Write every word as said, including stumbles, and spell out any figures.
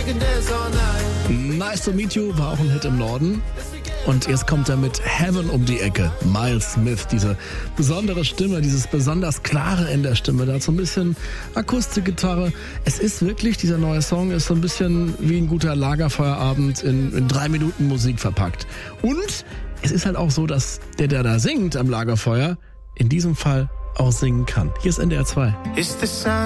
Nice to Meet You war auch ein Hit im Norden. Und jetzt kommt er mit Heaven um die Ecke. Miles Smith, diese besondere Stimme, dieses besonders klare in der Stimme. Da hat so ein bisschen Akustikgitarre. Es ist wirklich, dieser neue Song ist so ein bisschen wie ein guter Lagerfeuerabend in, in drei Minuten Musik verpackt. Und es ist halt auch so, dass der, der da singt am Lagerfeuer, in diesem Fall auch singen kann. Hier ist N D R zwei.